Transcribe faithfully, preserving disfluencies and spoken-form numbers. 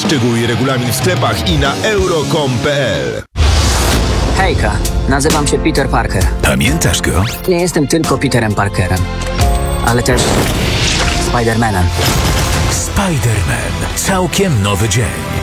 Szczegóły i regulamin w sklepach i na euro kropka com kropka p l. Hejka, nazywam się Peter Parker. Pamiętasz go? Nie jestem tylko Peterem Parkerem, ale też Spider-Manem. Spider-Man. Całkiem nowy dzień.